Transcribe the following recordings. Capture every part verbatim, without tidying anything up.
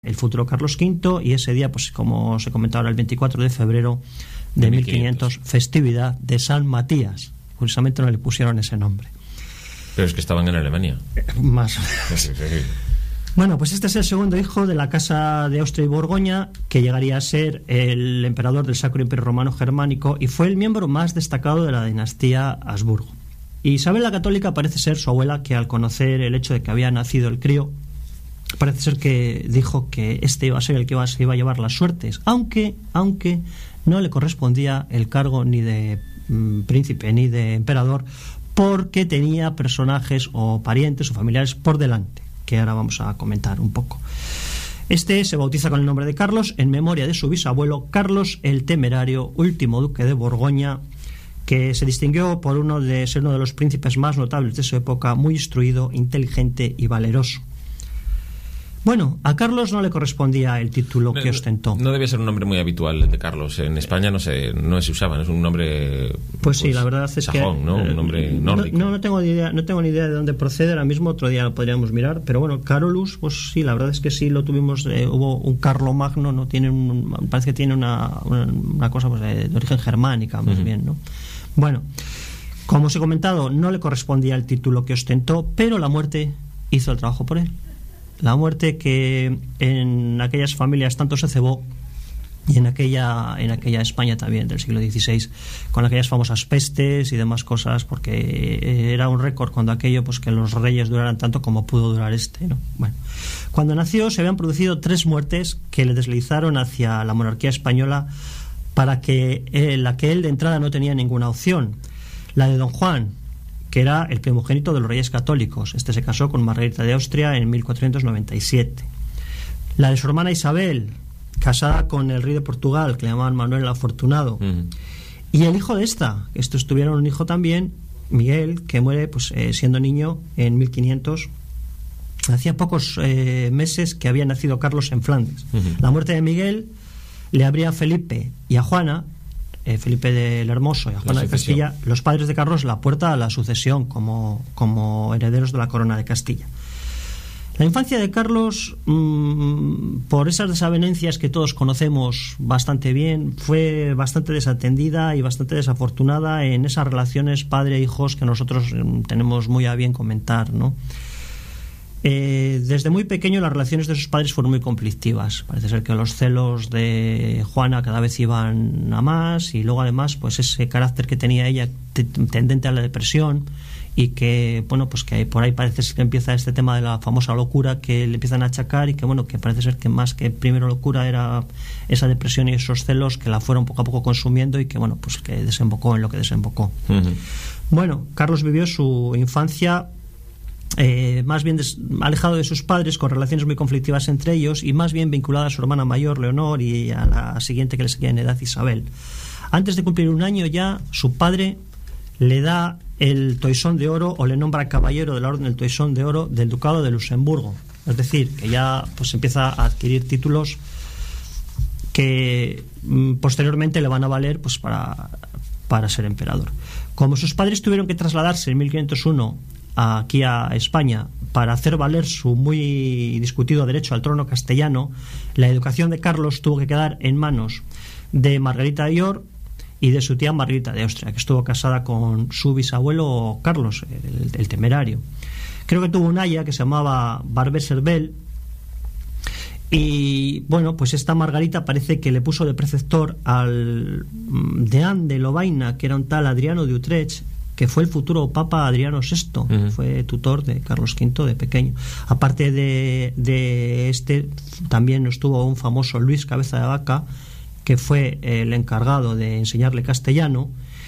el futuro Carlos quinto, y ese día, pues como se comentaba ahora, el veinticuatro de febrero de mil quinientos, festividad de San Matías. Curiosamente no le pusieron ese nombre. Pero es que estaban en Alemania. Más. Sí, sí. Bueno, pues este es el segundo hijo de la Casa de Austria y Borgoña, que llegaría a ser el emperador del Sacro Imperio Romano Germánico y fue el miembro más destacado de la dinastía Habsburgo. Isabel la Católica parece ser su abuela, que al conocer el hecho de que había nacido el crío, parece ser que dijo que este iba a ser el que iba, se iba a llevar las suertes, aunque, aunque no le correspondía el cargo ni de mmm, príncipe ni de emperador, porque tenía personajes o parientes o familiares por delante, que ahora vamos a comentar un poco. Este se bautiza con el nombre de Carlos en memoria de su bisabuelo Carlos el Temerario, último duque de Borgoña, que se distinguió por uno de ser uno de los príncipes más notables de su época, muy instruido, inteligente y valeroso. Bueno, a Carlos no le correspondía el título no, que ostentó. No debía ser un nombre muy habitual el de Carlos. En España no se, no se usaba, es un nombre. Pues, pues sí, la verdad es sajón, que. ¿no? Un nombre nórdico. No, no, tengo ni idea, no tengo ni idea de dónde procede ahora mismo, otro día lo podríamos mirar, pero bueno, Carolus, pues sí, la verdad es que sí lo tuvimos, eh, hubo un Carlomagno, ¿no? Tiene un, parece que tiene una, una, una cosa pues, de, de origen germánica, más uh-huh. bien, ¿no? Bueno, como os he comentado, no le correspondía el título que ostentó, pero la muerte hizo el trabajo por él. La muerte que en aquellas familias tanto se cebó, y en aquella en aquella España también del siglo dieciséis, con aquellas famosas pestes y demás cosas, porque era un récord cuando aquello, pues que los reyes duraran tanto como pudo durar este, ¿no? Bueno, cuando nació se habían producido tres muertes que le deslizaron hacia la monarquía española, para que eh, la que él de entrada no tenía ninguna opción. La de don Juan, que era el primogénito de los reyes católicos. Este se casó con Margarita de Austria en mil cuatrocientos noventa y siete. La de su hermana Isabel, casada con el rey de Portugal, que le llamaban Manuel el Afortunado. Uh-huh. Y el hijo de esta, estos tuvieron un hijo también, Miguel, que muere pues eh, siendo niño en mil quinientos. Hacía pocos eh, meses que había nacido Carlos en Flandes. Uh-huh. La muerte de Miguel le abría a Felipe y a Juana, eh, Felipe del Hermoso y a Juana de Castilla, los padres de Carlos, la puerta a la sucesión como, como herederos de la corona de Castilla. La infancia de Carlos, mmm, por esas desavenencias que todos conocemos bastante bien, fue bastante desatendida y bastante desafortunada en esas relaciones padre-hijos que nosotros mmm, tenemos muy a bien comentar, ¿no? Eh, desde muy pequeño las relaciones de sus padres fueron muy conflictivas. Parece ser que los celos de Juana cada vez iban a más, y luego además pues ese carácter que tenía ella t- tendente a la depresión, y que bueno pues que por ahí parece ser que empieza este tema de la famosa locura que le empiezan a achacar, y que bueno que parece ser que más que primero locura era esa depresión y esos celos que la fueron poco a poco consumiendo, y que bueno pues que desembocó en lo que desembocó. Uh-huh. Bueno, Carlos vivió su infancia Eh, más bien des- alejado de sus padres, con relaciones muy conflictivas entre ellos, y más bien vinculada a su hermana mayor Leonor y a la siguiente que le seguía en edad, Isabel. Antes de cumplir un año ya, su padre le da el toisón de oro, o le nombra caballero de la orden del toisón de oro del ducado de Luxemburgo. Es decir, que ya pues empieza a adquirir títulos que mm, posteriormente le van a valer pues para, para ser emperador. Como sus padres tuvieron que trasladarse en mil quinientos uno aquí a España para hacer valer su muy discutido derecho al trono castellano, la educación de Carlos tuvo que quedar en manos de Margarita de York y de su tía Margarita de Austria, que estuvo casada con su bisabuelo Carlos, el, el Temerario. Creo que tuvo una aya que se llamaba Barbé Cervell, y bueno, pues esta Margarita parece que le puso de preceptor al deán de Lovaina, que era un tal Adriano de Utrecht, que fue el futuro Papa Adriano sexto, uh-huh. fue tutor de Carlos quinto de pequeño. Aparte de, de este, también estuvo un famoso Luis Cabeza de Vaca, que fue el encargado de enseñarle castellano,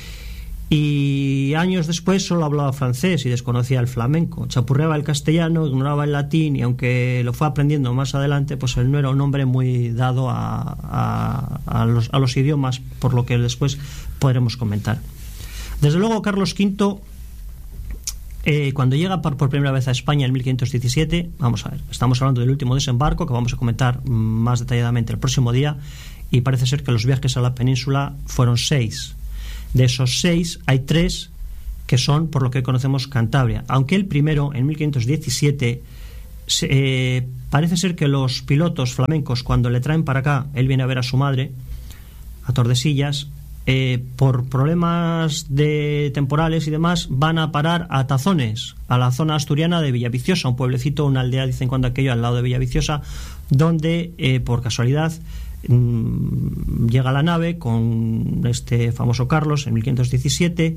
y años después solo hablaba francés y desconocía el flamenco. Chapurreaba el castellano, ignoraba el latín, y aunque lo fue aprendiendo más adelante, pues él no era un hombre muy dado a, a, a, los, a los idiomas, por lo que después podremos comentar. Desde luego Carlos quinto, eh, cuando llega por, por primera vez a España en mil quinientos diecisiete, vamos a ver, estamos hablando del último desembarco, que vamos a comentar más detalladamente el próximo día, y parece ser que los viajes a la península fueron seis. De esos seis hay tres que son por lo que conocemos Cantabria, aunque el primero, en mil quinientos diecisiete, Se, eh, parece ser que los pilotos flamencos, cuando le traen para acá, él viene a ver a su madre, a Tordesillas, eh, por problemas de temporales y demás, van a parar a Tazones, a la zona asturiana de Villaviciosa, un pueblecito, una aldea, dicen cuando aquello, al lado de Villaviciosa, donde, eh, por casualidad, mmm, llega la nave con este famoso Carlos en mil quinientos diecisiete,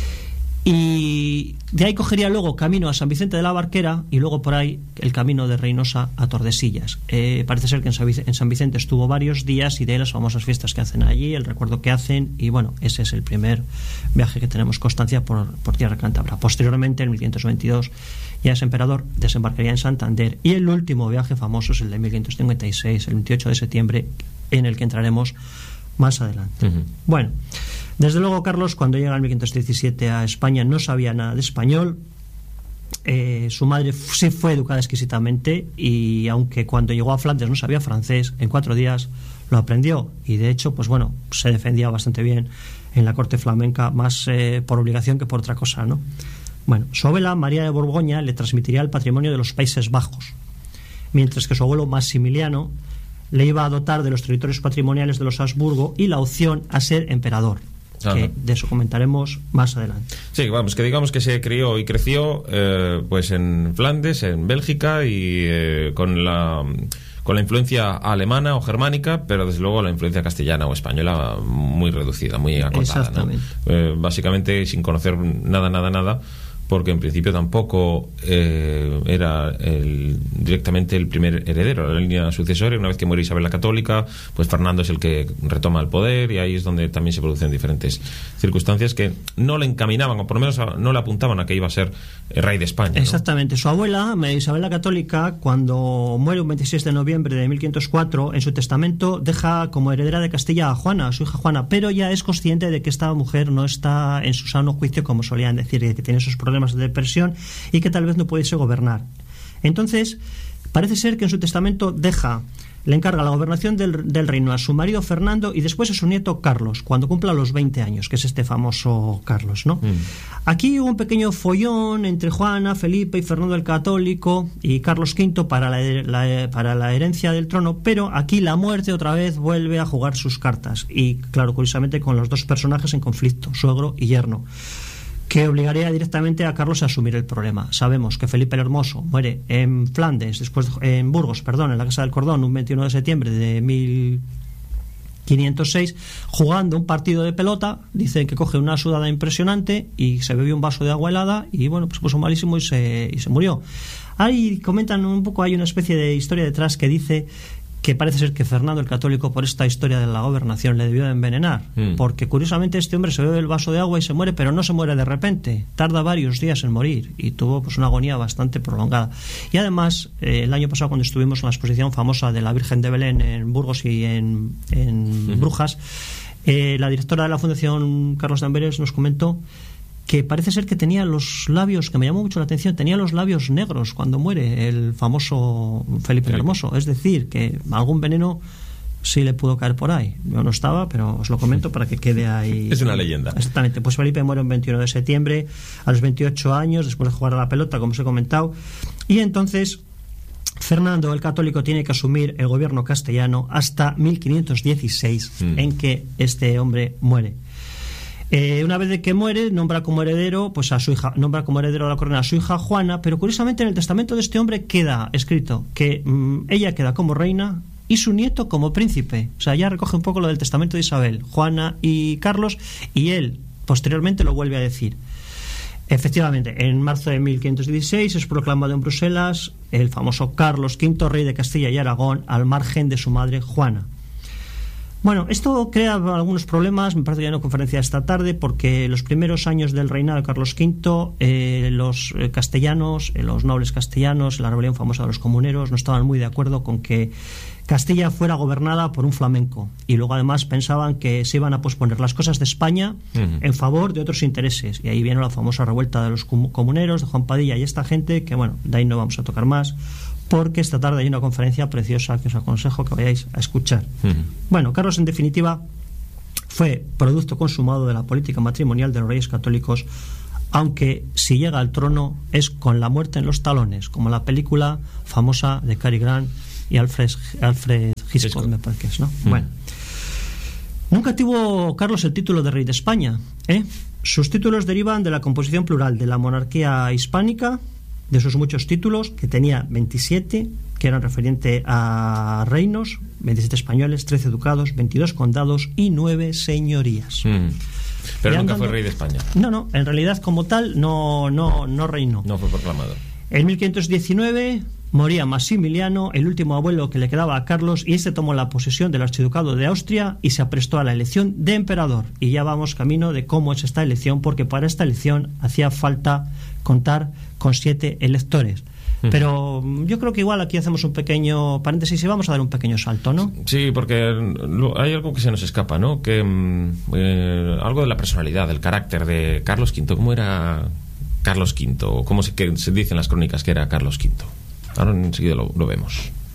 y de ahí cogería luego camino a San Vicente de la Barquera y luego por ahí el camino de Reynosa a Tordesillas. Eh, parece ser que en San, Vicente, en San Vicente estuvo varios días, y de las famosas fiestas que hacen allí, el recuerdo que hacen, y bueno, ese es el primer viaje que tenemos constancia por, por tierra cántabra. Posteriormente, en mil quinientos veintidós, ya es emperador, desembarcaría en Santander, y el último viaje famoso es el de mil quinientos cincuenta y seis, el veintiocho de septiembre, en el que entraremos más adelante. Uh-huh. Bueno, desde luego Carlos, cuando llega en mil quinientos diecisiete a España, no sabía nada de español. Eh, su madre sí fue educada exquisitamente, y aunque cuando llegó a Flandes no sabía francés, en cuatro días lo aprendió, y de hecho, pues bueno, se defendía bastante bien en la corte flamenca, más eh, por obligación que por otra cosa, ¿no? Bueno, su abuela María de Borgoña le transmitiría el patrimonio de los Países Bajos, mientras que su abuelo Maximiliano le iba a dotar de los territorios patrimoniales de los Habsburgo y la opción a ser emperador. Ajá. Que de eso comentaremos más adelante. Sí, vamos, que digamos que se crió y creció eh, pues en Flandes, en Bélgica, y eh, con la con la influencia alemana o germánica, pero desde luego la influencia castellana o española muy reducida, muy acotada, exactamente, ¿no? Eh, básicamente sin conocer nada, nada, nada, porque en principio tampoco eh, era el, directamente el primer heredero, la línea sucesoria. Una vez que muere Isabel la Católica, pues Fernando es el que retoma el poder, y ahí es donde también se producen diferentes circunstancias que no le encaminaban, o por lo menos a, no le apuntaban a que iba a ser el rey de España, ¿no? Exactamente. Su abuela, Isabel la Católica, cuando muere un veintiséis de noviembre de mil quinientos cuatro, en su testamento deja como heredera de Castilla a Juana, a su hija Juana, pero ya es consciente de que esta mujer no está en su sano juicio, como solían decir, que tiene esos problemas de depresión y que tal vez no pudiese gobernar. Entonces, parece ser que en su testamento deja, le encarga la gobernación del, del reino a su marido Fernando y después a su nieto Carlos, cuando cumpla los veinte años, que es este famoso Carlos, ¿no? Mm. Aquí hubo un pequeño follón entre Juana, Felipe y Fernando el Católico y Carlos quinto para la, la, para la herencia del trono, pero aquí la muerte otra vez vuelve a jugar sus cartas, y claro, curiosamente con los dos personajes en conflicto, suegro y yerno, que obligaría directamente a Carlos a asumir el problema. Sabemos que Felipe el Hermoso muere en Flandes, después en Burgos, perdón, en la Casa del Cordón, un veintiuno de septiembre de mil quinientos seis, jugando un partido de pelota. Dicen que coge una sudada impresionante y se bebió un vaso de agua helada, y bueno, pues puso malísimo y se, y se murió. Ahí comentan un poco, hay una especie de historia detrás que dice que parece ser que Fernando el Católico, por esta historia de la gobernación, le debió de envenenar, mm. porque curiosamente este hombre se bebe el vaso de agua y se muere, pero no se muere de repente, tarda varios días en morir, y tuvo pues una agonía bastante prolongada. Y además, eh, el año pasado, cuando estuvimos en la exposición famosa de la Virgen de Belén en Burgos y en, en mm. Brujas, eh, la directora de la Fundación Carlos de Amberes nos comentó que parece ser que tenía los labios, que me llamó mucho la atención, tenía los labios negros cuando muere el famoso Felipe el Hermoso. Es decir, que algún veneno sí le pudo caer por ahí. Yo no estaba, pero os lo comento para que quede ahí. Es una leyenda. Exactamente. Pues Felipe muere el veintiuno de septiembre, a los veintiocho años, después de jugar a la pelota, como os he comentado. Y entonces Fernando el Católico tiene que asumir el gobierno castellano hasta mil quinientos dieciséis, mm. en que este hombre muere. Eh, una vez de que muere, nombra como heredero pues a su hija, nombra como heredero de la corona a su hija Juana, pero curiosamente en el testamento de este hombre queda escrito que mmm, ella queda como reina y su nieto como príncipe. O sea, ya recoge un poco lo del testamento de Isabel, Juana y Carlos, y él posteriormente lo vuelve a decir. Efectivamente, en marzo de mil quinientos dieciséis es proclamado en Bruselas el famoso Carlos quinto, rey de Castilla y Aragón, al margen de su madre Juana. Bueno, esto crea algunos problemas, me parece que hay una conferencia esta tarde, porque los primeros años del reinado de Carlos quinto, eh, los eh, castellanos, eh, los nobles castellanos, la rebelión famosa de los comuneros, no estaban muy de acuerdo con que Castilla fuera gobernada por un flamenco, y luego además pensaban que se iban a posponer las cosas de España uh-huh. en favor de otros intereses, y ahí viene la famosa revuelta de los comuneros, de Juan Padilla y esta gente, que bueno, de ahí no vamos a tocar más, porque esta tarde hay una conferencia preciosa que os aconsejo que vayáis a escuchar. Uh-huh. Bueno, Carlos en definitiva fue producto consumado de la política matrimonial de los reyes católicos aunque si llega al trono es con la muerte en los talones, como la película famosa de Cary Grant y Alfred, Alfred Hitchcock, me parece que es, ¿no? Mm. Bueno, nunca tuvo Carlos el título de rey de España, ¿eh? Sus títulos derivan de la composición plural de la monarquía hispánica, de sus muchos títulos, que tenía veintisiete, que eran referente a reinos, veintisiete españoles, trece ducados, veintidós condados y nueve señorías. Mm. Pero y nunca andando... fue rey de España. No, no, en realidad como tal no, no, no reinó. No fue proclamado. En mil quinientos diecinueve moría Maximiliano, el último abuelo que le quedaba a Carlos, y este tomó la posesión del archiducado de Austria y se aprestó a la elección de emperador. Y ya vamos camino de cómo es esta elección, porque para esta elección hacía falta contar con siete electores. Uh-huh. Pero yo creo que igual aquí hacemos un pequeño paréntesis y vamos a dar un pequeño salto, ¿no? Sí, porque hay algo que se nos escapa, ¿no? Que eh, algo de la personalidad, del carácter de Carlos quinto. ¿Cómo era Carlos quinto? ¿Cómo se, que se dice en las crónicas que era Carlos quinto? Ahora enseguida lo, lo vemos.